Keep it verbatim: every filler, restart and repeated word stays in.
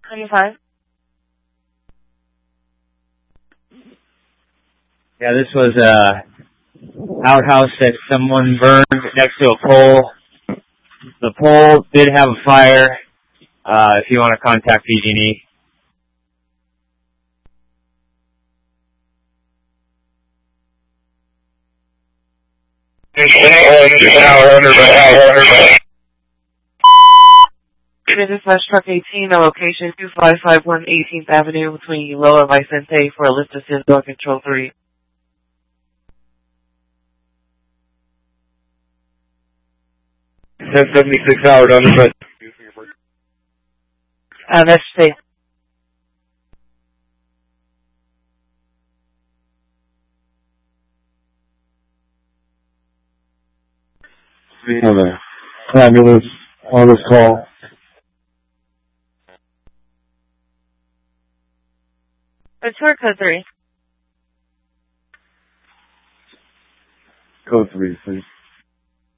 twenty-five. Yeah, this was a outhouse that someone burned next to a pole. The pole did have a fire. Uh, if you want to contact P G and E. Business Flash Truck eighteen, a location two five five one eighteenth Avenue between Lower Vicente for a lift assist door control three. ten seventy-six Howard, underfoot. Uh, that's safe. We have a ambulance on this call. It's for code three. Code three, please.